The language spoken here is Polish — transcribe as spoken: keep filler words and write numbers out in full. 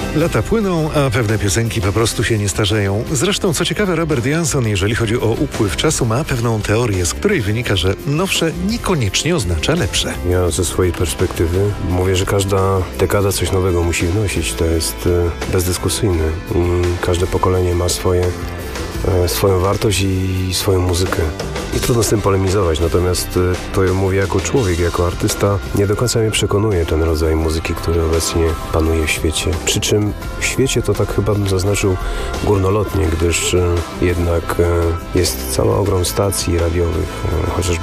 Lata płyną, a pewne piosenki po prostu się nie starzeją. Zresztą, co ciekawe, Robert Johnson, jeżeli chodzi o upływ czasu, ma pewną teorię, z której wynika, że nowsze niekoniecznie oznacza lepsze. Ja ze swojej perspektywy mówię, że każda dekada coś nowego musi wnosić. To jest e, bezdyskusyjne. I każde pokolenie ma swoje, e, swoją wartość i swoją muzykę. I trudno z tym polemizować, natomiast e, to ja mówię jako człowiek, jako artysta, nie do końca mnie przekonuje ten rodzaj muzyki, który obecnie panuje w świecie. Przy czym w świecie to tak chyba bym zaznaczył górnolotnie, gdyż e, jednak e, jest cały ogrom stacji radiowych, e, chociażby